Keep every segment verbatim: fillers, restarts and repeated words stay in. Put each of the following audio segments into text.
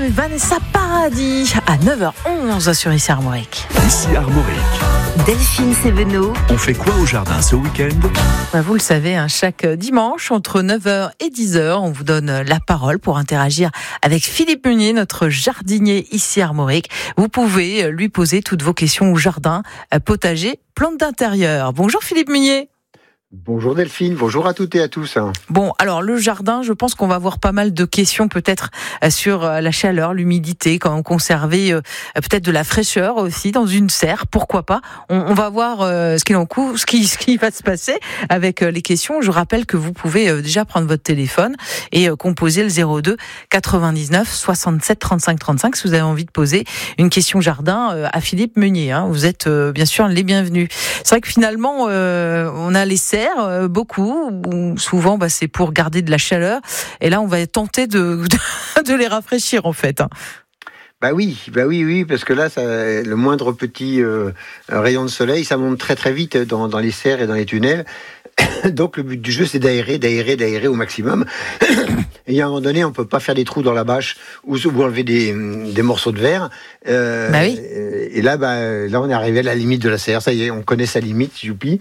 avec Vanessa Paradis à neuf heures onze sur Ici Armorique. Ici Armorique. Delphine Sévenot. On fait quoi au jardin ce week-end ? Bah vous le savez, hein, chaque dimanche entre neuf heures et dix heures, on vous donne la parole pour interagir avec Philippe Munier, notre jardinier ici Armorique. Vous pouvez lui poser toutes vos questions au jardin, potager, plantes d'intérieur. Bonjour Philippe Munier. Bonjour Delphine, bonjour à toutes et à tous. Bon, alors le jardin, je pense qu'on va avoir pas mal de questions peut-être sur la chaleur, l'humidité, comment conserver euh, peut-être de la fraîcheur aussi dans une serre, pourquoi pas. On, on va voir euh, ce qu'il en coûte, ce qui, ce qui va se passer avec euh, les questions. Je rappelle que vous pouvez euh, déjà prendre votre téléphone et euh, composer le zéro deux quatre-vingt-dix-neuf soixante-sept trente-cinq trente-cinq si vous avez envie de poser une question jardin euh, à Philippe Munier. Hein. Vous êtes euh, bien sûr les bienvenus. C'est vrai que finalement, euh, on a les serres, beaucoup, souvent bah, c'est pour garder de la chaleur, et là on va tenter de, de, de les rafraîchir en fait. Bah oui, bah oui, oui, parce que là, ça, le moindre petit euh, rayon de soleil, ça monte très très vite dans, dans les serres et dans les tunnels. Donc le but du jeu, c'est d'aérer, d'aérer, d'aérer au maximum. Et à un moment donné, on peut pas faire des trous dans la bâche ou, ou enlever des, des morceaux de verre. Euh, bah oui. Et là, bah, là, on est arrivé à la limite de la serre. Ça y est, on connaît sa limite, youpi.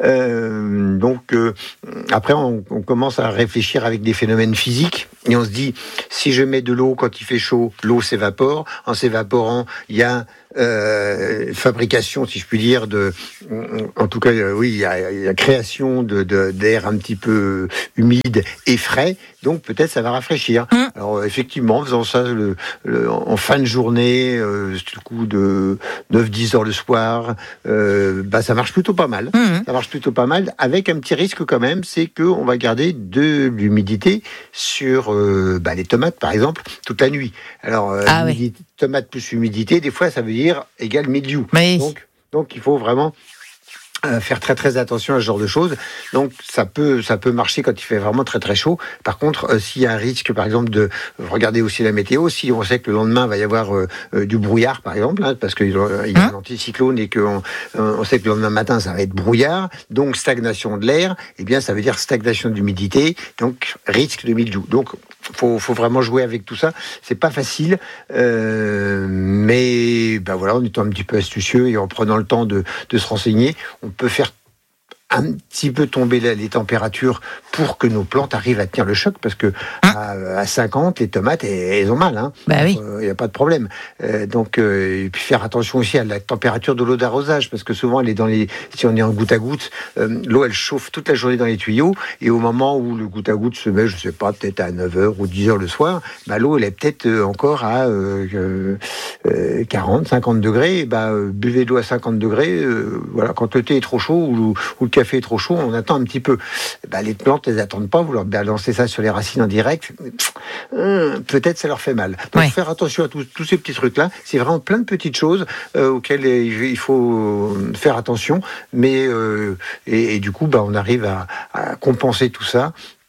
Euh, donc euh, après, on, on commence à réfléchir avec des phénomènes physiques. Et on se dit, si je mets de l'eau quand il fait chaud, l'eau s'évapore. En s'évaporant, il y a euh, fabrication, si je puis dire, de, en tout cas, oui, il y a, il y a création de, de, d'air un petit peu humide et frais. Donc peut-être ça va rafraîchir. Mmh. Alors effectivement, en faisant ça le, le, en fin de journée, euh, du coup de neuf dix heures le soir, euh, bah ça marche plutôt pas mal. Mmh. Ça marche plutôt pas mal, avec un petit risque quand même, c'est que on va garder de l'humidité sur euh, bah, les tomates par exemple toute la nuit. Alors euh, ah, oui. Tomate plus humidité, des fois ça veut dire égal mildiou. Oui. Donc donc il faut vraiment faire très très attention à ce genre de choses. Donc ça peut ça peut marcher quand il fait vraiment très très chaud. Par contre, euh, s'il y a un risque, par exemple, de regarder aussi la météo, si on sait que le lendemain va y avoir euh, euh, du brouillard, par exemple, hein, parce qu'il euh, y a un anticyclone et qu'on on sait que le lendemain matin ça va être brouillard, donc stagnation de l'air, eh bien ça veut dire stagnation d'humidité, donc risque de mildiou. Donc faut faut vraiment jouer avec tout ça. C'est pas facile, euh, mais ben voilà, en étant un petit peu astucieux et en prenant le temps de de se renseigner, on peut faire un petit peu tomber les températures pour que nos plantes arrivent à tenir le choc, parce que à, à cinquante, les tomates, elles ont mal. Hein. Bah oui. Il n'y euh, a pas de problème. Euh, donc, euh, et puis faire attention aussi à la température de l'eau d'arrosage, parce que souvent, elle est dans les, si on est en goutte à goutte, euh, l'eau, elle chauffe toute la journée dans les tuyaux, et au moment où le goutte à goutte se met, je ne sais pas, peut-être à neuf heures ou dix heures le soir, bah, l'eau, elle est peut-être encore à euh, euh, quarante, cinquante degrés, et bah, euh, buvez de l'eau à cinquante degrés, euh, voilà, quand le thé est trop chaud ou, ou le café est trop chaud, on attend un petit peu. Bah, les plantes, elles attendent pas, vous leur balancez ça sur les racines en direct, euh, peut-être ça leur fait mal. Donc ouais. Faire attention à tous, tous ces petits trucs-là, c'est vraiment plein de petites choses euh, auxquelles il faut faire attention, mais euh, et, et du coup, bah, on arrive à, à compenser tout ça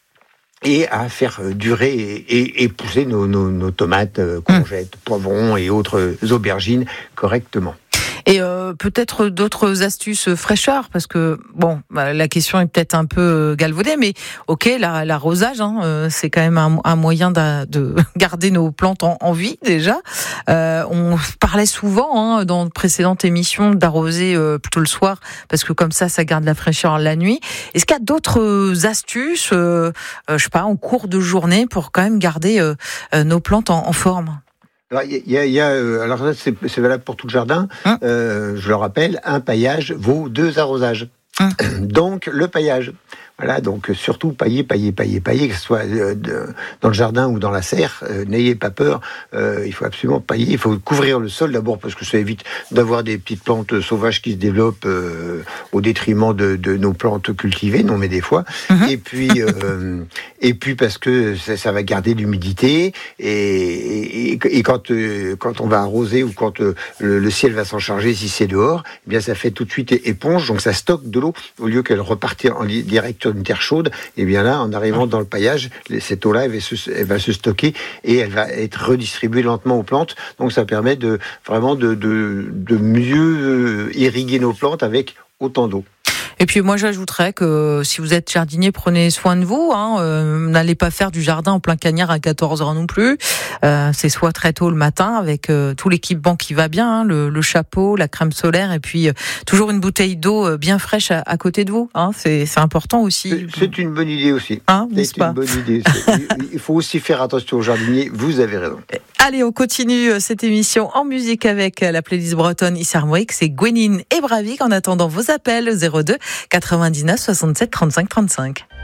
et à faire durer et, et, et pousser nos, nos, nos tomates, euh, courgettes, poivrons et autres aubergines correctement. Et euh, peut-être d'autres astuces fraîcheur, parce que bon, bah, la question est peut-être un peu galvaudée, mais ok, la, l'arrosage, hein, euh, c'est quand même un, un moyen de, de garder nos plantes en, en vie déjà. Euh, on parlait souvent hein, dans de précédentes émissions d'arroser euh, plutôt le soir, parce que comme ça, ça garde la fraîcheur la nuit. Est-ce qu'il y a d'autres astuces, euh, euh, je sais pas, en cours de journée pour quand même garder euh, euh, nos plantes en, en forme ? Alors, il y a, il y a, alors ça, c'est, c'est valable pour tout le jardin. Hein euh, je le rappelle, un paillage vaut deux arrosages. Hein donc, le paillage. Voilà, donc surtout pailler, pailler, pailler, pailler, que ce soit euh, de, dans le jardin ou dans la serre, euh, n'ayez pas peur, euh, il faut absolument pailler, il faut couvrir le sol d'abord parce que ça évite d'avoir des petites plantes sauvages qui se développent euh, au détriment de, de nos plantes cultivées, non mais des fois, mm-hmm. et puis euh, et puis parce que ça, ça va garder l'humidité et, et, et quand euh, quand on va arroser ou quand euh, le, le ciel va s'en charger si c'est dehors, eh bien ça fait tout de suite éponge, donc ça stocke de l'eau au lieu qu'elle reparte en direct une terre chaude, et bien là, en arrivant dans le paillage, cette eau-là, elle va, se, elle va se stocker et elle va être redistribuée lentement aux plantes. Donc, ça permet de vraiment de, de, de mieux irriguer nos plantes avec autant d'eau. Et puis moi j'ajouterais que si vous êtes jardinier, prenez soin de vous. Hein, euh, n'allez pas faire du jardin en plein cagnard à quatorze heures non plus. Euh, c'est soit très tôt le matin avec euh, tout l'équipement qui va bien, hein, le, le chapeau, la crème solaire et puis euh, toujours une bouteille d'eau euh, bien fraîche à, à côté de vous. Hein, c'est, c'est important aussi. C'est, c'est une bonne idée aussi. Hein, c'est n'est-ce une pas bonne idée. C'est, il faut aussi faire attention aux jardiniers. Vous avez raison. Allez, on continue cette émission en musique avec la playlist bretonne Is Armorique. C'est Gwenin et Bravik. En attendant vos appels, zéro deux quatre-vingt-dix-neuf soixante-sept trente-cinq trente-cinq.